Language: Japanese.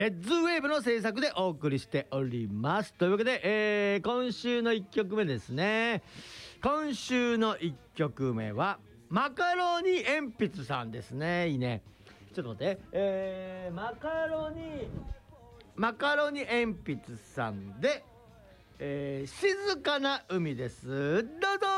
ヘッズウェーブの制作でお送りしております。というわけで、今週の1曲目ですね。今週の1曲目はマカロニ鉛筆さんですね。いいね。ちょっと待って、マカロニ鉛筆さんで、静かな海です。どうぞ。